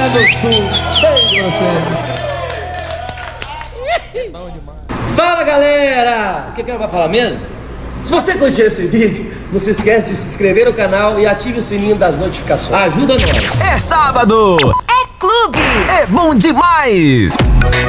Caxias do Sul. Beijo pra vocês. Fala, galera! O que ela vai falar mesmo? Se você curtiu esse vídeo, não se esquece de se inscrever no canal e ative o sininho das notificações. Ajuda nós! É sábado! É clube! É bom demais!